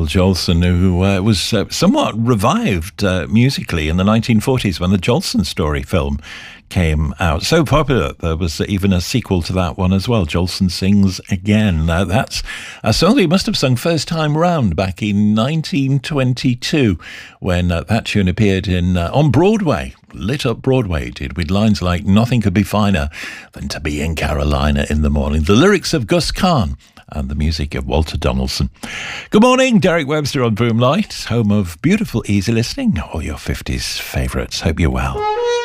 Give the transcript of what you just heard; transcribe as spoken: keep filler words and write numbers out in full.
Al Jolson, who uh, was uh, somewhat revived uh, musically in the nineteen forties when the Jolson Story film came out. So popular, there was even a sequel to that one as well, Jolson Sings Again. Now, that's a song he must have sung first time round back in nineteen twenty-two when uh, that tune appeared in uh, on Broadway. Lit up Broadway it did, with lines like "Nothing could be finer than to be in Carolina in the morning." The lyrics of Gus Kahn and the music of Walter Donaldson. Good morning, Derek Webster on Boomlight, home of beautiful, easy listening, all your fifties favourites. Hope you're well.